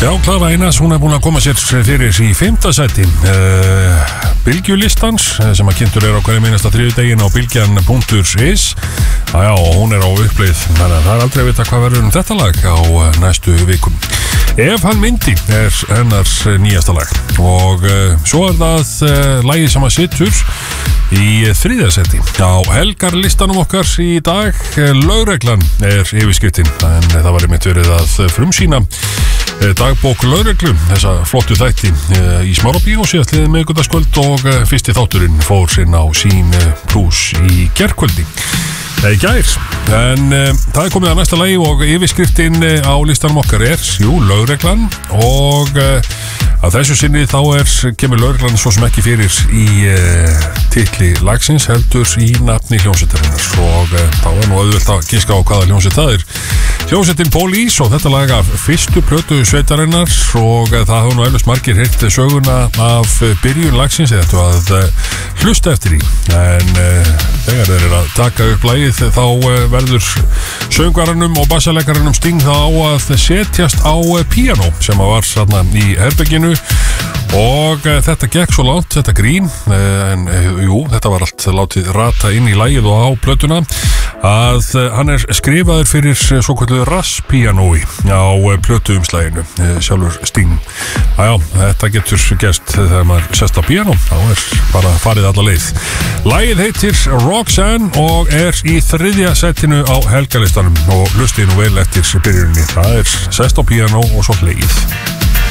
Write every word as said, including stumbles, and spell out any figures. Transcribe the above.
Já, Klara Einars, hún er búin að koma sér fyrir í fimmta sæti uh, Bylgjulistans sem að kynntur er á hverjum einasta þriðjudaginn á bylgjan punktur is. Já, hún er á uppleið, þannig að það er aldrei að vita hvað verður um þetta lag á næstu vikum. Ef hann myndi er hennars nýjasta lag og uh, svo er það uh, lagið sem að situr í þriðja sæti á helgarlistanum okkar í dag. Lögreglan er yfirskriftin, en það var einmitt verið að frumsýna dagbók lögreglu, þessa flottu þætti í Smárabíó síðastliðið miðvikudagskvöld og fyrsti þátturinn fór sinn á Sín Plus í gærkvöldi eða í gær, en uh, það er komið að næsta lagi og yfirskriftin á listanum okkar er, jú, lögreglan og uh, að þessu sinni þá er, kemur lögreglan svo sem ekki fyrir í uh, titli lagsins, heldur í nafni hljómsveitarinnar og uh, þá er nú auðvelt að giska á hvaða hljómsveit það er. Hljómsveitin Police og þetta lag af fyrstu plötu sveitarinnar og uh, það hafa nú eflaust margir heyrt söguna af uh, byrjun lagsins eða þetta að uh, hlusta eftir í, en uh, þegar þeir eru að taka upp lagið þá uh, verður söngvaranum og bassalegaranum Sting þá á að setjast á uh, píanó sem að var þarna í herberginu og uh, þetta gekk svo langt, þetta grín uh, en uh, jú, þetta var allt látið rata inn í lagið og á plötuna að uh, hann er skrifaður fyrir uh, svo kvöldu rasspíanói á uh, plötuumslaginu uh, sjálfur Sting. Jájá, þetta getur gerst þegar maður sest á píanó, þá er bara farið alla leið. Lagið heitir Roxanne og er í þriðja setinu á helgarlistanum og hlustið nú vel eftir byrjuninni. Það er sest á píanó og svo hlegið.